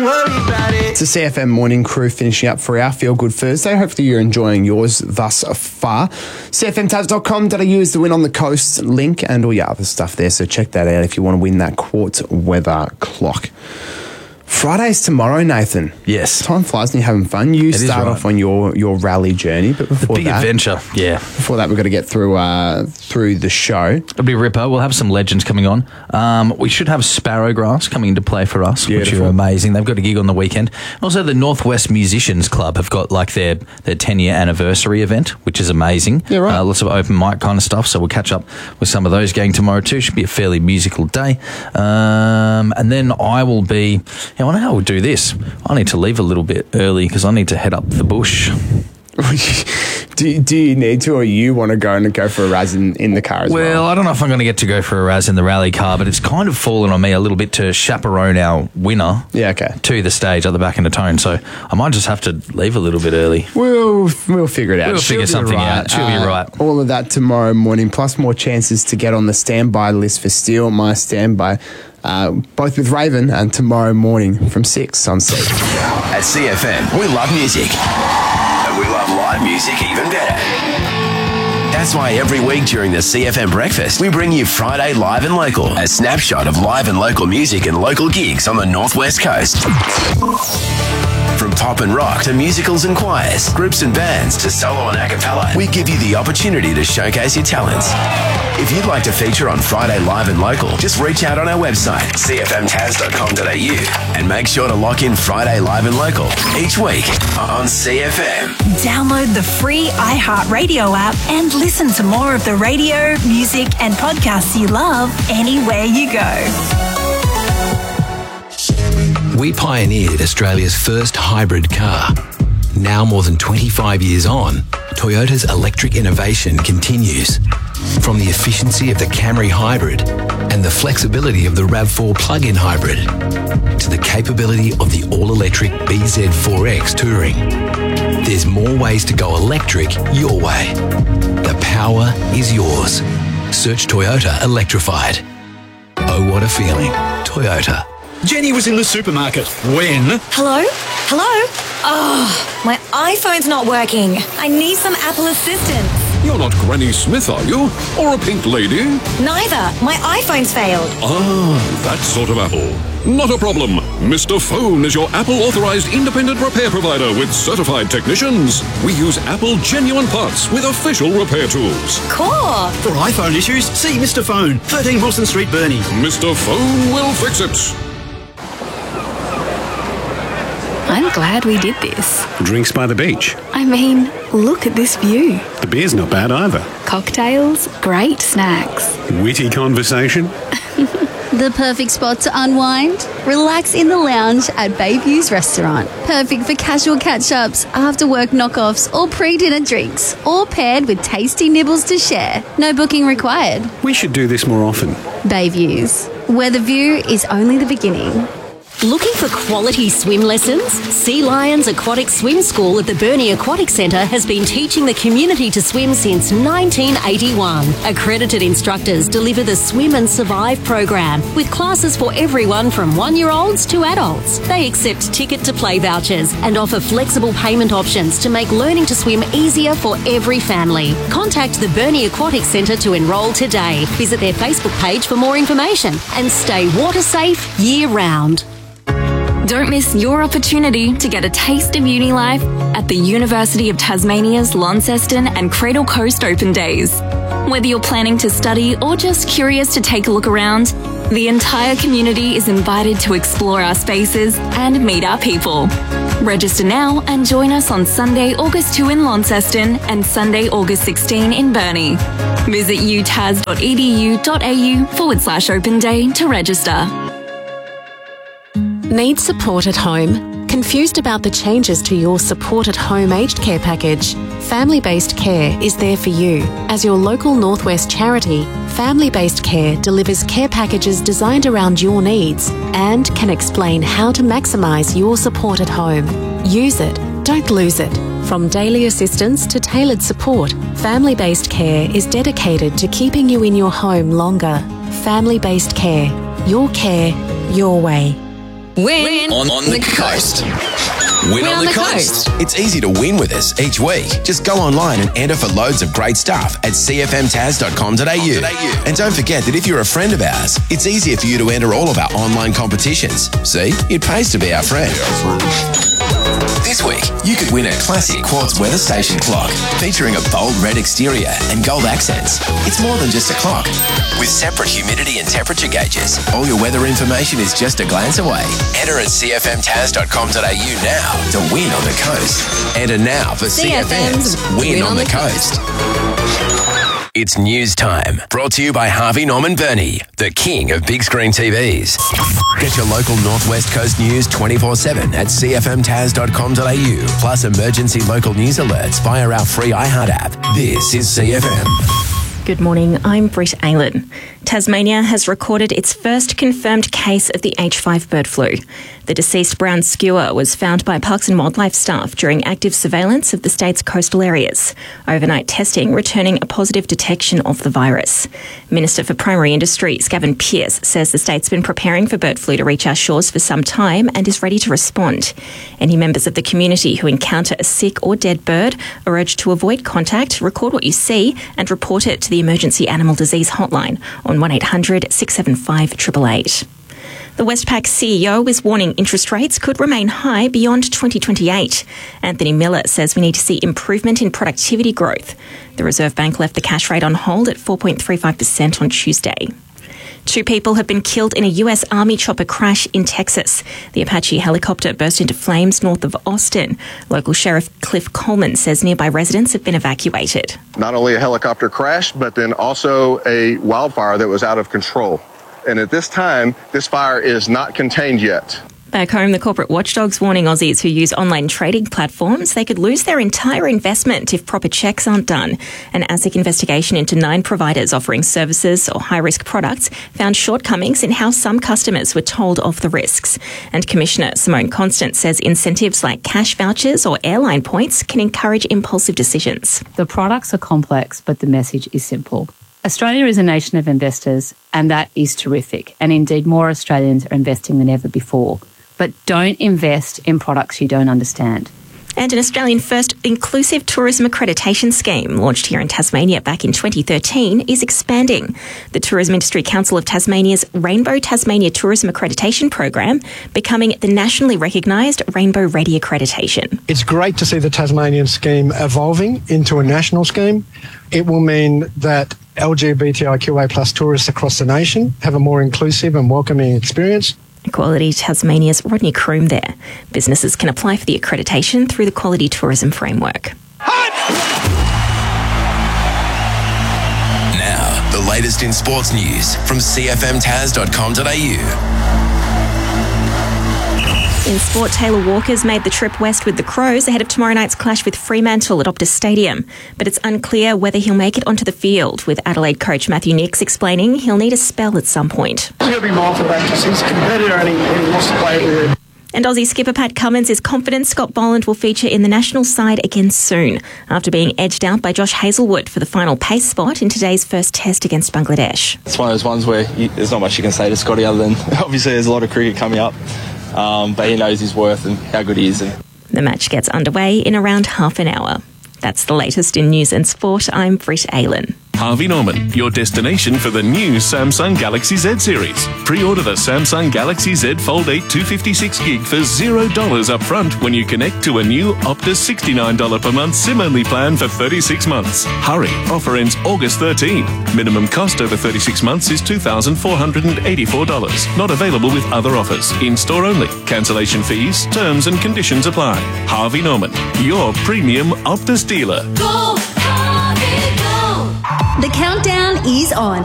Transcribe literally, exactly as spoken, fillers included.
worry about it. It's a C F M morning crew finishing up for our Feel Good Thursday. Hopefully you're enjoying yours thus far. C F M tabs dot com dot a u is the Win on the Coast link and all your other stuff there. So check that out if you want to win that quartz weather clock. Friday's tomorrow, Nathan. Yes. Time flies and you're having fun. You It is start right. off on your, your rally journey, but before Big that, adventure, yeah. before that, we've got to get through uh, through the show. It'll be a ripper. We'll have some legends coming on. Um, we should have Sparrowgrass coming into play for us, Beautiful. which are amazing. They've got a gig on the weekend. Also, the Northwest Musicians Club have got like their their ten-year anniversary event, which is amazing. Yeah, right. Uh, lots of open mic kind of stuff, so we'll catch up with some of those going tomorrow too. Should be a fairly musical day. Um, and then I will be... I wonder how we'll do this. I need to leave a little bit early because I need to head up the bush. do, do you need to, or you want to go and go for a raz in, in the car as well? Well, I don't know if I'm going to get to go for a raz in the rally car, but it's kind of fallen on me a little bit to chaperone our winner Yeah, okay. to the stage at the back in the tone. So I might just have to leave a little bit early. We'll we'll figure it out. We'll She'll figure be something right. out. She'll be Uh, right. All of that tomorrow morning, plus more chances to get on the standby list for Steal My Standby, uh, both with Raven and tomorrow morning from six on C. At C F M, we love music. And we love live music even better. That's why every week during the C F M breakfast, we bring you Friday Live and Local, a snapshot of live and local music and local gigs on the Northwest Coast. From pop and rock to musicals and choirs, groups and bands to solo and a cappella, we give you the opportunity to showcase your talents. If you'd like to feature on Friday Live and Local, just reach out on our website, c f m tabs dot com dot a u, and make sure to lock in Friday Live and Local each week on C F M. Download the free iHeartRadio app and listen to more of the radio, music, and podcasts you love anywhere you go. We pioneered Australia's first hybrid car. Now, more than twenty-five years on, Toyota's electric innovation continues. From the efficiency of the Camry Hybrid and the flexibility of the RAV four plug-in hybrid to the capability of the all-electric B Z four X Touring. There's more ways to go electric your way. The power is yours. Search Toyota Electrified. Oh, what a feeling. Toyota. Jenny was in the supermarket. When? Hello? Hello? Oh, my iPhone's not working. I need some Apple assistance. You're not Granny Smith, are you? Or a pink lady? Neither. My iPhone's failed. Ah, that sort of Apple. Not a problem. Mister Phone is your Apple-authorized independent repair provider with certified technicians. We use Apple genuine parts with official repair tools. Cool. For iPhone issues, see Mister Phone, thirteen Wilson Street, Burnie. Mister Phone will fix it. I'm glad we did this. Drinks by the beach. I mean, look at this view. The beer's not bad either. Cocktails, great snacks. Witty conversation. The perfect spot to unwind? Relax in the lounge at Bayview's Restaurant. Perfect for casual catch-ups, after-work knockoffs, or pre-dinner drinks. All paired with tasty nibbles to share. No booking required. We should do this more often. Bayview's, where the view is only the beginning. Looking for quality swim lessons? Sea Lions Aquatic Swim School at the Burnie Aquatic Centre has been teaching the community to swim since nineteen eighty-one. Accredited instructors deliver the Swim and Survive program with classes for everyone from one-year-olds to adults. They accept ticket-to-play vouchers and offer flexible payment options to make learning to swim easier for every family. Contact the Burnie Aquatic Centre to enrol today. Visit their Facebook page for more information and stay water safe year-round. Don't miss your opportunity to get a taste of uni life at the University of Tasmania's Launceston and Cradle Coast Open Days. Whether you're planning to study or just curious to take a look around, the entire community is invited to explore our spaces and meet our people. Register now and join us on Sunday, August second in Launceston and Sunday, August sixteenth in Burnie. Visit utas.edu.au forward slash open day to register. Need support at home? Confused about the changes to your Support at Home aged care package? Family Based Care is there for you. As your local Northwest charity, Family Based Care delivers care packages designed around your needs and can explain how to maximise your support at home. Use it, don't lose it. From daily assistance to tailored support, Family Based Care is dedicated to keeping you in your home longer. Family Based Care. Your care, your way. Win, on, on the coast. Win, on, the, coast. It's easy to win with us each week. Just go online and enter for loads of great stuff at c f m taz dot com dot a u. And don't forget that if you're a friend of ours, it's easier for you to enter all of our online competitions. See, it pays to be our friend. This week, you could win a classic quartz weather station clock featuring a bold red exterior and gold accents. It's more than just a clock. With separate humidity and temperature gauges, all your weather information is just a glance away. Enter at c f m taz dot com dot a u now to win on the coast. Enter now for C F M's Win, win on, on the, the coast. coast. It's news time. Brought to you by Harvey Norman Burney, the king of big screen T Vs. Get your local Northwest Coast news twenty-four seven at c f m taz dot com dot a u, plus emergency local news alerts via our free iHeart app. This is C F M. Good morning, I'm Britt Aylen. Tasmania has recorded its first confirmed case of the H five bird flu. The deceased brown skua was found by Parks and Wildlife staff during active surveillance of the state's coastal areas. Overnight testing returning a positive detection of the virus. Minister for Primary Industries, Gavin Pearce, says the state's been preparing for bird flu to reach our shores for some time and is ready to respond. Any members of the community who encounter a sick or dead bird are urged to avoid contact, record what you see and report it to the Emergency Animal Disease Hotline on one eight hundred six seven five eight eight eight. The Westpac C E O is warning interest rates could remain high beyond twenty twenty-eight. Anthony Miller says we need to see improvement in productivity growth. The Reserve Bank left the cash rate on hold at four point three five percent on Tuesday. Two people have been killed in a U S Army chopper crash in Texas. The Apache helicopter burst into flames north of Austin. Local Sheriff Cliff Coleman says nearby residents have been evacuated. Not only a helicopter crash, but then also a wildfire that was out of control. And at this time, this fire is not contained yet. Back home, the corporate watchdog's warning Aussies who use online trading platforms they could lose their entire investment if proper checks aren't done. An ASIC investigation into nine providers offering services or high-risk products found shortcomings in how some customers were told of the risks. And Commissioner Simone Constant says incentives like cash vouchers or airline points can encourage impulsive decisions. The products are complex, but the message is simple. Australia is a nation of investors, and that is terrific. And indeed, more Australians are investing than ever before. But don't invest in products you don't understand. And an Australian first inclusive tourism accreditation scheme launched here in Tasmania back in twenty thirteen is expanding. The Tourism Industry Council of Tasmania's Rainbow Tasmania Tourism Accreditation Program becoming the nationally recognised Rainbow Ready accreditation. It's great to see the Tasmanian scheme evolving into a national scheme. It will mean that L G B T I Q A plus tourists across the nation have a more inclusive and welcoming experience. Quality Tasmania's Rodney Kroom there. Businesses can apply for the accreditation through the Quality Tourism Framework. Now, the latest in sports news from c f m taz dot com dot a u. In sport, Taylor Walker's made the trip west with the Crows ahead of tomorrow night's clash with Fremantle at Optus Stadium. But it's unclear whether he'll make it onto the field, with Adelaide coach Matthew Nicks explaining he'll need a spell at some point. He'll be mindful that he's a competitor and he, and he wants to play with it. And Aussie skipper Pat Cummins is confident Scott Boland will feature in the national side again soon, after being edged out by Josh Hazlewood for the final pace spot in today's first test against Bangladesh. It's one of those ones where you, there's not much you can say to Scotty other than obviously there's a lot of cricket coming up. Um, but he knows his worth and how good he is. The match gets underway in around half an hour. That's the latest in news and sport. I'm Britt Aylen. Harvey Norman, your destination for the new Samsung Galaxy Z series. Pre-order the Samsung Galaxy Z Fold eight two fifty-six gig for zero dollars up front when you connect to a new Optus sixty-nine dollars per month SIM-only plan for thirty-six months. Hurry, offer ends August thirteenth. Minimum cost over thirty-six months is two thousand four hundred eighty-four dollars. Not available with other offers. In-store only. Cancellation fees, terms and conditions apply. Harvey Norman, your premium Optus dealer. Go, Harvey, go! The countdown is on.